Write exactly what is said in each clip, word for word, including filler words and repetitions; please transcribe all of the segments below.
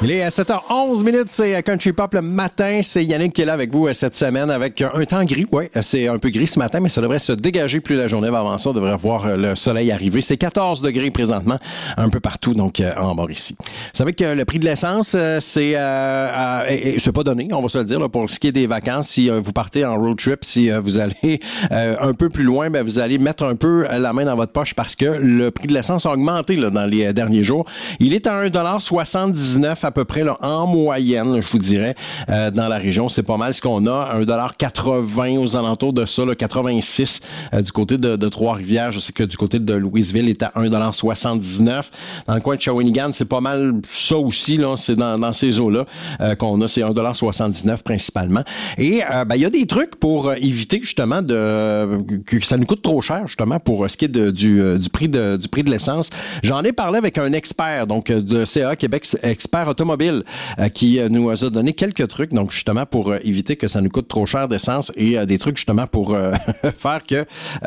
Il est à sept heures onze minutes, c'est Country Pop le matin. C'est Yannick qui est là avec vous cette semaine avec un temps gris. Oui, c'est un peu gris ce matin, mais ça devrait se dégager plus la journée va avancer. On devrait voir le soleil arriver. C'est quatorze degrés présentement, un peu partout, donc en Mauricie. Vous savez que le prix de l'essence, c'est, euh, euh, c'est pas donné, on va se le dire, là, pour ce qui est des vacances. Si euh, vous partez en road trip, si euh, vous allez euh, un peu plus loin, ben, vous allez mettre un peu la main dans votre poche parce que le prix de l'essence a augmenté là, dans les derniers jours. Il est à un dollar soixante-dix-neuf à peu près là, en moyenne, là, je vous dirais, euh, dans la région. C'est pas mal ce qu'on a. un dollar quatre-vingts aux alentours de ça, là, quatre-vingt-six euh, du côté de, de Trois-Rivières. Je sais que du côté de Louisville, il est à un dollar soixante-dix-neuf. Dans le coin de Shawinigan, c'est pas mal ça aussi. Là, c'est dans, dans ces eaux-là euh, qu'on a. C'est un dollar soixante-dix-neuf principalement. Et euh, ben, il y a des trucs pour éviter justement de que ça nous coûte trop cher justement pour ce qui est de, du, du, prix de, du prix de l'essence. J'en ai parlé avec un expert donc de C A Québec, expert automobile, euh, qui nous a donné quelques trucs, donc justement pour euh, éviter que ça nous coûte trop cher d'essence et euh, des trucs justement pour euh, faire que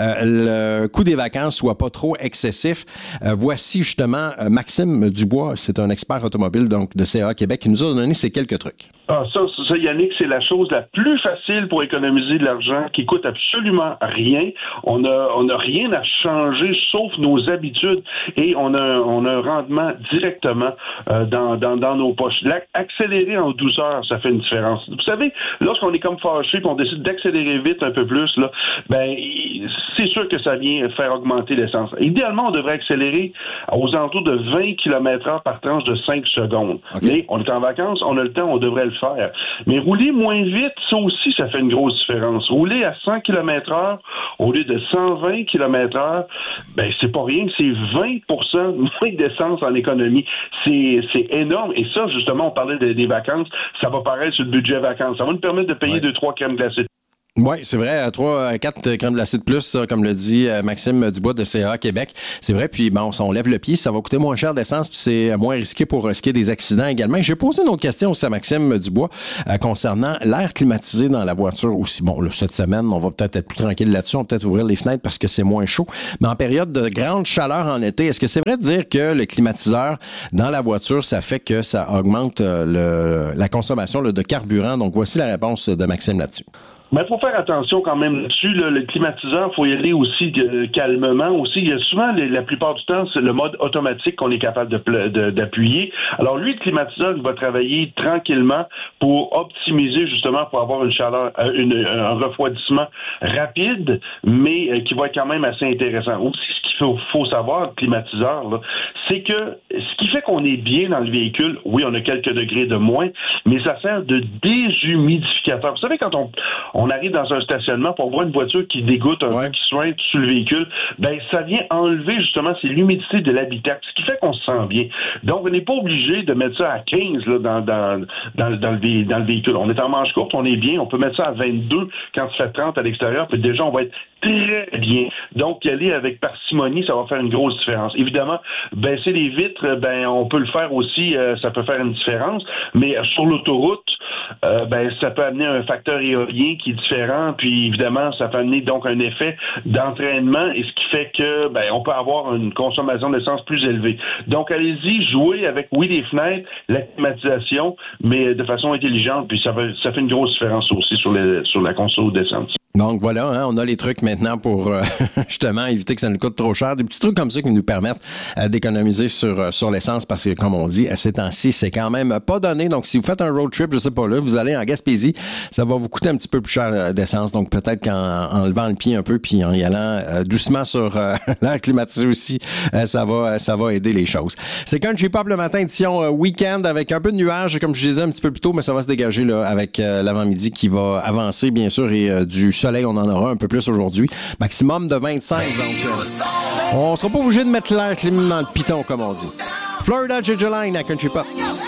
euh, le coût des vacances soit pas trop excessif. Euh, voici justement euh, Maxime Dubois, c'est un expert automobile donc de C A Québec, qui nous a donné ces quelques trucs. Ah, ça, ça, Yannick, c'est la chose la plus facile pour économiser de l'argent, qui coûte absolument rien. On a, on a rien à changer, sauf nos habitudes, et on a, on a un rendement directement euh, dans, dans, dans nos poches. Accélérer en douceur, ça fait une différence. Vous savez, lorsqu'on est comme fâché, qu'on décide d'accélérer vite un peu plus, là, ben, c'est sûr que ça vient faire augmenter l'essence. Idéalement, on devrait accélérer aux alentours de vingt kilomètres heure par tranche de cinq secondes. Okay. Mais on est en vacances, on a le temps, on devrait le faire. Mais rouler moins vite, ça aussi, ça fait une grosse différence. Rouler à cent kilomètres heure au lieu de cent vingt kilomètres heure, ben, c'est pas rien, c'est vingt pour cent moins d'essence en économie. C'est, c'est énorme. Et ça, justement, on parlait de, des vacances, ça va paraître sur le budget vacances. Ça va nous permettre de payer ouais. deux, trois crèmes glacées. Oui, c'est vrai, trois, quatre crèmes glacées de plus, ça, comme le dit Maxime Dubois de C A Québec. C'est vrai, puis bon, si on lève le pied, ça va coûter moins cher d'essence, puis c'est moins risqué pour risquer des accidents également. Et j'ai posé une autre question aussi à Maxime Dubois euh, concernant l'air climatisé dans la voiture aussi. Bon, là, cette semaine, on va peut-être être plus tranquille là-dessus, on va peut-être ouvrir les fenêtres parce que c'est moins chaud. Mais en période de grande chaleur en été, est-ce que c'est vrai de dire que le climatiseur dans la voiture, ça fait que ça augmente euh, le, la consommation là, de carburant? Donc, voici la réponse de Maxime là-dessus. Mais il faut faire attention quand même là-dessus. Là, le climatiseur, il faut y aller aussi de, calmement. Aussi, il y a souvent, les, la plupart du temps, c'est le mode automatique qu'on est capable de, de, d'appuyer. Alors lui, le climatiseur, il va travailler tranquillement pour optimiser justement, pour avoir une chaleur, une, un refroidissement rapide, mais euh, qui va être quand même assez intéressant. Aussi, ce qu'il faut, faut savoir, le climatiseur, là, c'est que ce qui fait qu'on est bien dans le véhicule, oui, on a quelques degrés de moins, mais ça sert de déshumidificateur. Vous savez, quand on on arrive dans un stationnement pour voir une voiture qui dégoûte un ouais. peu, qui suinte sur le véhicule, ben ça vient enlever justement c'est l'humidité de l'habitacle, ce qui fait qu'on se sent bien. Donc, on n'est pas obligé de mettre ça à quinze là, dans, dans, dans, dans, le, dans le véhicule. On est en manche courte, on est bien, on peut mettre ça à vingt-deux quand il fait trente à l'extérieur, puis déjà, on va être très bien. Donc, y aller avec parcimonie, ça va faire une grosse différence. Évidemment, baisser les vitres, ben on peut le faire aussi, euh, ça peut faire une différence, mais sur l'autoroute, euh, ben ça peut amener un facteur éolien qui est différent, puis évidemment, ça peut amener donc un effet d'entraînement, et ce qui fait que ben on peut avoir une consommation d'essence plus élevée. Donc, allez-y, jouez avec, oui, les fenêtres, la climatisation, mais de façon intelligente, puis ça fait, ça fait une grosse différence aussi sur, les, sur la conso d'essence. Donc voilà, hein, on a les trucs maintenant pour euh, justement éviter que ça nous coûte trop cher. Des petits trucs comme ça qui nous permettent euh, d'économiser sur euh, sur l'essence parce que, comme on dit, à ces temps-ci, c'est quand même pas donné. Donc si vous faites un road trip, je sais pas là, vous allez en Gaspésie, ça va vous coûter un petit peu plus cher euh, d'essence. Donc peut-être qu'en en levant le pied un peu puis en y allant euh, doucement sur euh, l'air climatisé aussi, euh, ça va ça va aider les choses. C'est Country Pop le matin, édition euh, week-end avec un peu de nuages, comme je disais un petit peu plus tôt, mais ça va se dégager là avec euh, l'avant-midi qui va avancer bien sûr et euh, du soleil, on en aura un peu plus aujourd'hui. Maximum de vingt-cinq, donc euh, on sera pas obligé de mettre l'air clim dans le piton, comme on dit. Florida Georgia Line à Country Pop.